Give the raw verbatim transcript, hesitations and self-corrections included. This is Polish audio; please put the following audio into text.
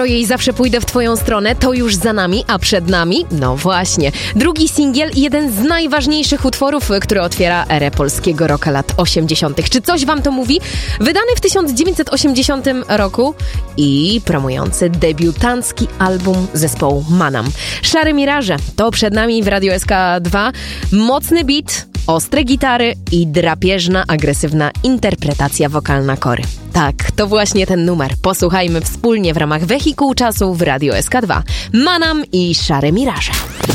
Jej zawsze pójdę w twoją stronę, to już za nami, a przed nami, no właśnie, drugi singiel, jeden z najważniejszych utworów, który otwiera erę polskiego rocka lat osiemdziesiątych. Czy coś wam to mówi? Wydany w tysiąc dziewięćset osiemdziesiątym roku i promujący debiutancki album zespołu Manam. Szare Miraże, to przed nami w Radio S K dwa. Mocny beat, ostre gitary i drapieżna, agresywna interpretacja wokalna Kory. Tak, to właśnie ten numer. Posłuchajmy wspólnie w ramach Wehikułu Czasu w Radio S K dwa. Manam i Szare Miraże.